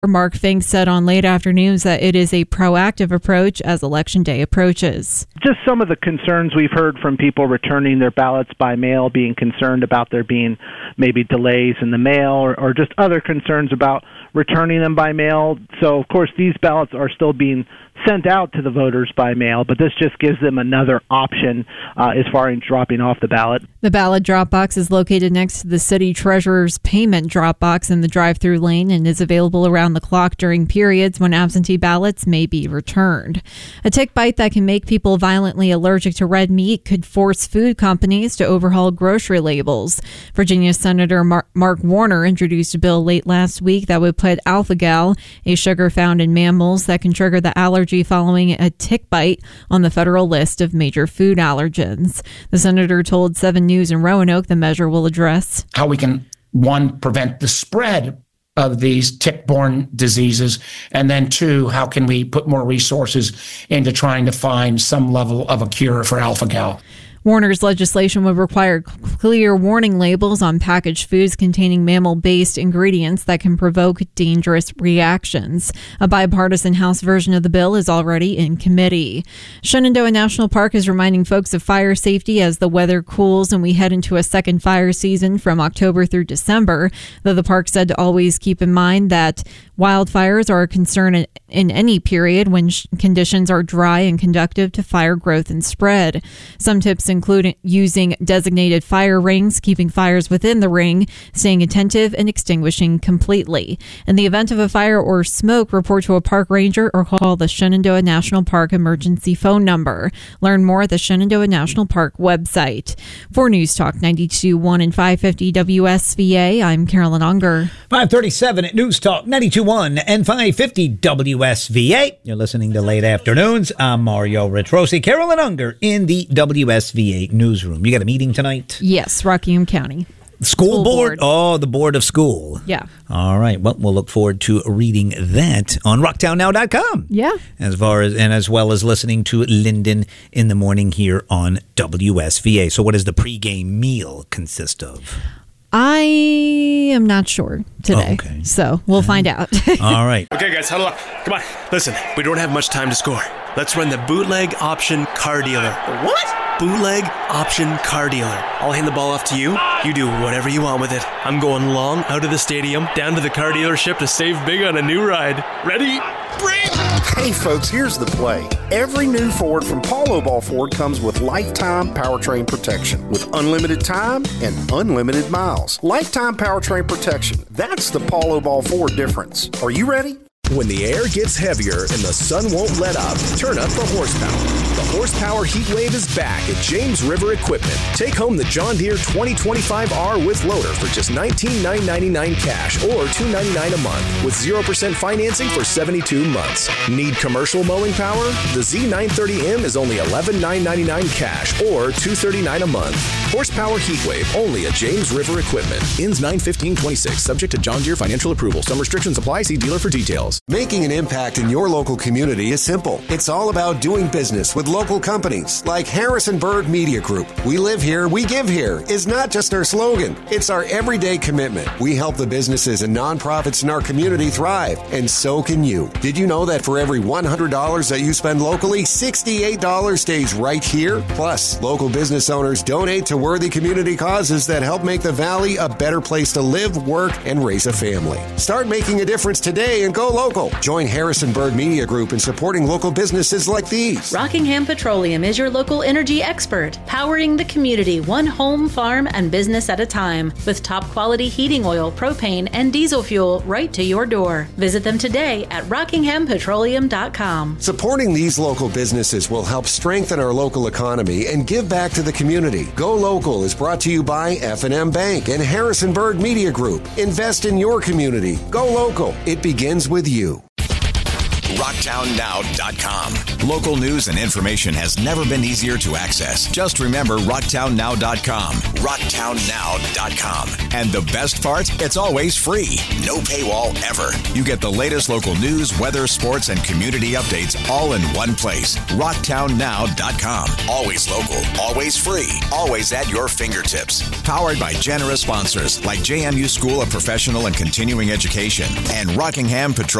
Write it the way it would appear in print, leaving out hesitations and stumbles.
Mark Fink said on Late Afternoons that it is a proactive approach as Election Day approaches. Just some of the concerns we've heard from people returning their ballots by mail, being concerned about there being maybe delays in the mail or just other concerns about returning them by mail. So, of course, these ballots are still being sent out to the voters by mail, but this just gives them another option as far as dropping off the ballot. The ballot drop box is located next to the city treasurer's payment drop box in the drive-through lane and is available around the clock during periods when absentee ballots may be returned. A tick bite that can make people violently allergic to red meat could force food companies to overhaul grocery labels. Virginia Senator Mark Warner introduced a bill late last week that would put alpha-gal, a sugar found in mammals that can trigger the allergy following a tick bite, on the federal list of major food allergens. The senator told 7 News in Roanoke the measure will address how we can, one, prevent the spread of these tick-borne diseases, and then 2, how can we put more resources into trying to find some level of a cure for alpha-gal. Warner's legislation would require clear warning labels on packaged foods containing mammal-based ingredients that can provoke dangerous reactions. A bipartisan House version of the bill is already in committee. Shenandoah National Park is reminding folks of fire safety as the weather cools and we head into a second fire season from October through December, though the park said to always keep in mind that wildfires are a concern in any period when conditions are dry and conducive to fire growth and spread. Some tips include using designated fire rings, keeping fires within the ring, staying attentive, and extinguishing completely. In the event of a fire or smoke, report to a park ranger or call the Shenandoah National Park emergency phone number. Learn more at the Shenandoah National Park website. For News Talk 92.1 and 550 WSVA, I'm Carolyn Unger. 537 at News Talk 92.1 and 550 WSVA. You're listening to Late Afternoons. I'm Mario Retrosi. Carolyn Unger in the WSVA newsroom. You got a meeting tonight? Yes, Rockingham County. School board? Oh, the board of school. Yeah. All right. Well, we'll look forward to reading that on rocktownnow.com. Yeah. As well as listening to Linden in the morning here on WSVA. So what does the pregame meal consist of? I am not sure today. Oh, okay. So we'll find out. All right. Okay, guys, huddle up. Come on. Listen, we don't have much time to score. Let's run the Bootleg Option Car Dealer. What? Bootleg Option Car Dealer. I'll hand the ball off to you. You do whatever you want with it. I'm going long out of the stadium, down to the car dealership to save big on a new ride. Ready? Bring! Hey, folks, here's the play. Every new Ford from Paul Obal Ford comes with lifetime powertrain protection with unlimited time and unlimited miles. Lifetime powertrain protection. That's the Paul Obal Ford difference. Are you ready? When the air gets heavier and the sun won't let up, turn up the horsepower. The Horsepower Heat Wave is back at James River Equipment. Take home the John Deere 2025R with loader for just $19,999 cash or $299 a month with 0% financing for 72 months. Need commercial mowing power? The Z930M is only $11,999 cash or $239 a month. Horsepower Heat Wave only at James River Equipment. Ends 9/15/26. Subject to John Deere financial approval. Some restrictions apply. See dealer for details. Making an impact in your local community is simple. It's all about doing business with local companies like Harrisonburg Media Group. We live here, we give here is not just our slogan. It's our everyday commitment. We help the businesses and nonprofits in our community thrive, and so can you. Did you know that for every $100 that you spend locally, $68 stays right here? Plus, local business owners donate to worthy community causes that help make the Valley a better place to live, work, and raise a family. Start making a difference today and go local. Join Harrisonburg Media Group in supporting local businesses like these. Rockingham Petroleum is your local energy expert, powering the community one home, farm, and business at a time with top quality heating oil, propane, and diesel fuel right to your door. Visit them today at rockinghampetroleum.com. Supporting these local businesses will help strengthen our local economy and give back to the community. Go Local is brought to you by F&M Bank and Harrisonburg Media Group. Invest in your community. Go local. It begins with you. RocktownNow.com. Local news and information has never been easier to access. Just remember RocktownNow.com. RocktownNow.com. And the best part? It's always free. No paywall ever. You get the latest local news, weather, sports, and community updates all in one place. RocktownNow.com. Always local, always free, always at your fingertips. Powered by generous sponsors like JMU School of Professional and Continuing Education and Rockingham Petroleum